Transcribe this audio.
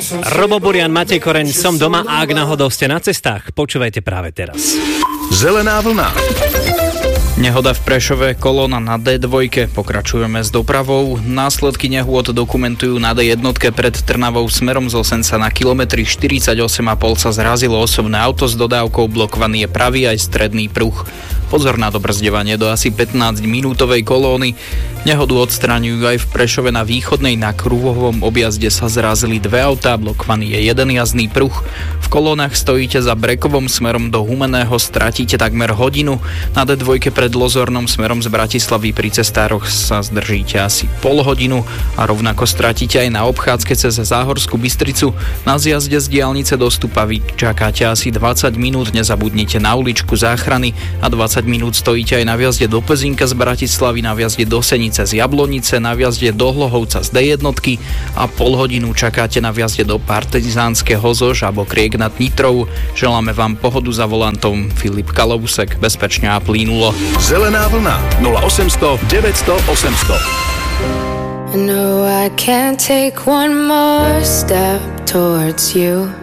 Robo Burian, Matej Koreň, som doma a ak náhodou ste na cestách, počúvajte práve teraz. Zelená vlna. Nehoda v Prešove, kolóna na D2, pokračujeme s dopravou. Následky nehôd dokumentujú na D1 pred Trnavou smerom z Osenca na kilometri 48,5 sa zrazilo osobné auto s dodávkou, blokovaný je pravý aj stredný pruh. Pozor na dobrzdevanie do asi 15-minútovej kolóny. Nehodu odstraňujú aj v Prešove na východnej. Na kruhovom objazde sa zrazili dve autá, blokovaný je jeden jazdný pruh. V kolónach stojíte za Brekovom smerom do Humenného, stratíte takmer hodinu. Na D2 pred Lozornom smerom z Bratislavy pri cestároch sa zdržíte asi pol hodinu a rovnako stratíte aj na obchádzke cez Záhorskú Bystricu. Na zjazde z diaľnice do Stupavy čakáte asi 20 minút, nezabudnite na uličku záchrany a 20 minút stojíte aj na vjazde do Pezinka z Bratislavy, na vjazde do Senice z Jablonice, na vjazde do Hlohovca z D1 a pol hodinu čakáte na vjazde do Partizánskeho zo Žabokriek nad Nitrou. Želáme vám pohodu za volantom. Filip Kalousek, bezpečne a plynulo. Zelená vlna 0800 900 800. No, I can't take one more step towards you.